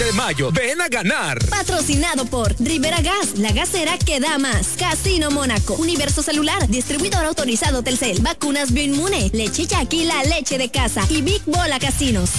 de mayo, ven a ganar. Patrocinado por Rivera Gas, la gasera que da más. Casino Mónaco, Universo Celular, distribuidor autorizado Telcel, Vacunas Bioinmune, Leche Jackie, la leche de casa y Big Bola Casinos.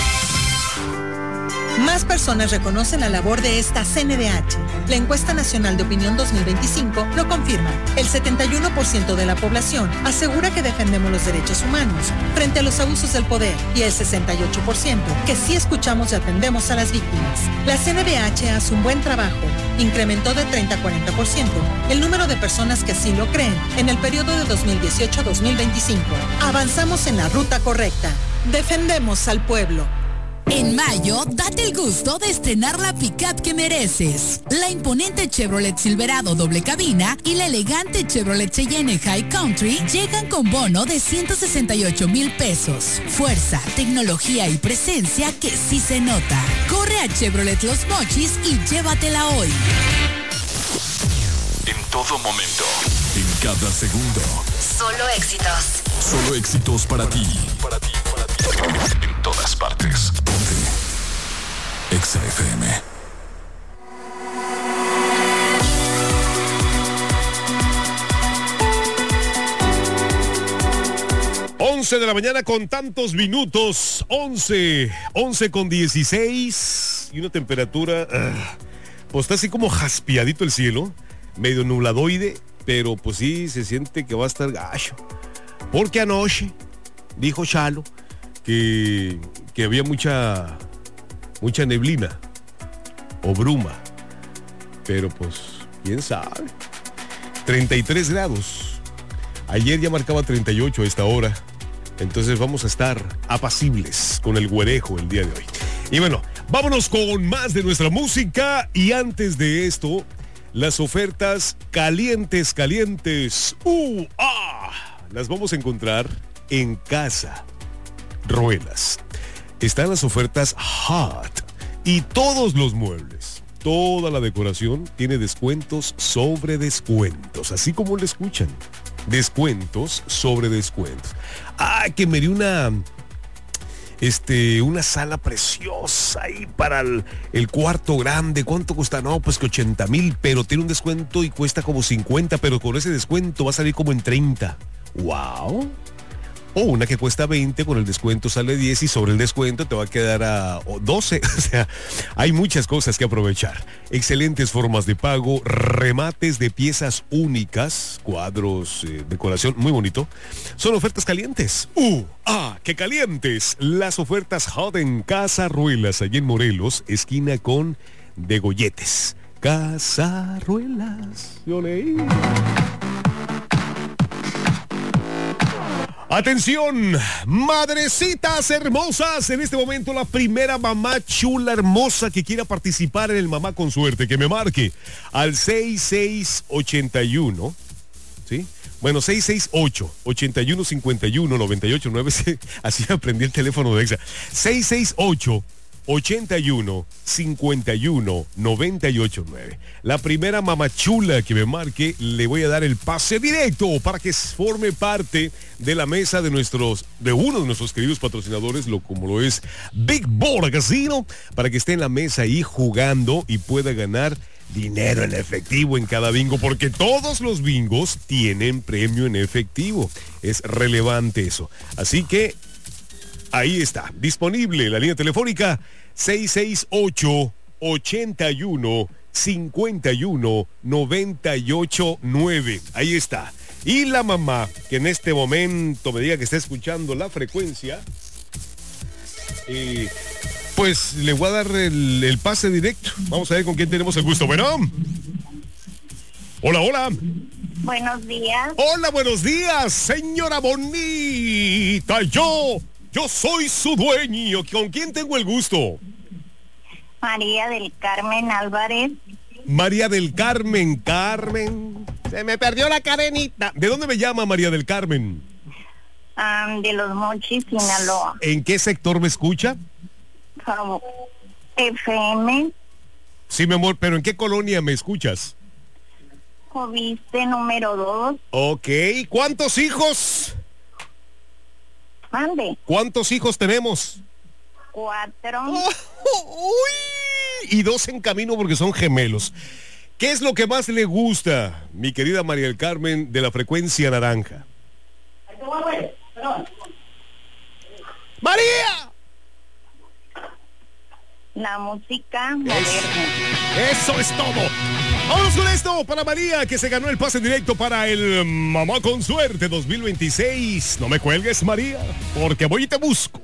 Más personas reconocen la labor de esta CNDH. La encuesta nacional de opinión 2025 lo confirma. El 71% de la población asegura que defendemos los derechos humanos frente a los abusos del poder y el 68% que sí escuchamos y atendemos a las víctimas. La CNDH hace un buen trabajo. Incrementó de 30 a 40% el número de personas que así lo creen en el periodo de 2018 a 2025. Avanzamos en la ruta correcta. Defendemos al pueblo. En mayo, date el gusto de estrenar la pick-up que mereces. La imponente Chevrolet Silverado doble cabina y la elegante Chevrolet Cheyenne High Country llegan con bono de 168,000 pesos. Fuerza, tecnología y presencia que sí se nota. Corre a Chevrolet Los Mochis y llévatela hoy. En todo momento, en cada segundo. Solo éxitos. Solo éxitos para ti. Para ti, para ti. En todas partes. Ponte Exa FM. Once de la mañana con tantos minutos. 11 con 16. Y una temperatura... pues está así como jaspeadito el cielo. Medio nubladoide. Pero pues sí, se siente que va a estar gacho. Porque anoche dijo Chalo que había mucha neblina o bruma, pero pues quién sabe. 33 grados. Ayer ya marcaba 38 a esta hora, entonces vamos a estar apacibles con el güerejo el día de hoy. Y bueno, vámonos con más de nuestra música, y antes de esto, las ofertas calientes, las vamos a encontrar en Casa Ruelas. Están las ofertas hot y todos los muebles, toda la decoración tiene descuentos sobre descuentos, así como lo escuchan. Descuentos sobre descuentos. Que me dio una sala preciosa ahí para el cuarto grande. ¿Cuánto cuesta? No, pues que 80,000, pero tiene un descuento y cuesta como 50, pero con ese descuento va a salir como en 30. ¡Wow! O una que cuesta 20, con el descuento sale 10 y sobre el descuento te va a quedar a 12. O sea, hay muchas cosas que aprovechar. Excelentes formas de pago, remates de piezas únicas, cuadros, decoración, muy bonito. Son ofertas calientes. ¡Qué calientes! Las ofertas hot en Casa Ruelas, allí en Morelos, esquina con Degolletes. Casa Ruelas. Yo leí. Atención, madrecitas hermosas, en este momento la primera mamá chula hermosa que quiera participar en el Mamá con Suerte, que me marque al 6681, ¿sí? Bueno, 668-8151-989, así aprendí el teléfono de Exa. 668-8151-989. La primera mamachula que me marque, le voy a dar el pase directo para que forme parte de la mesa de uno de nuestros queridos patrocinadores, como lo es Big Bola Casino, para que esté en la mesa ahí jugando y pueda ganar dinero en efectivo en cada bingo, porque todos los bingos tienen premio en efectivo. Es relevante eso. Así que ahí está, disponible la línea telefónica 668-81-51-989. Ahí está. Y la mamá, que en este momento me diga que está escuchando la frecuencia, pues le voy a dar el pase directo. Vamos a ver con quién tenemos el gusto. Bueno. Hola. Buenos días. Hola, buenos días, señora bonita. Yo soy su dueño. ¿Con quién tengo el gusto? María del Carmen Álvarez. María del Carmen. Se me perdió la cadenita. ¿De dónde me llama María del Carmen? De Los Mochis, Sinaloa. ¿En qué sector me escucha? FM. Sí, mi amor, pero ¿en qué colonia me escuchas? Joviste número 2. Ok, ¿cuántos hijos? Mande. ¿Cuántos hijos tenemos? 4. ¡Uy! y 2 en camino porque son gemelos. ¿Qué es lo que más le gusta, mi querida María del Carmen, de la frecuencia naranja? ¡María! La música moderna. Eso es todo. Vamos con esto para María, que se ganó el pase directo para el Mamá con Suerte 2026. No me cuelgues, María, porque voy y te busco.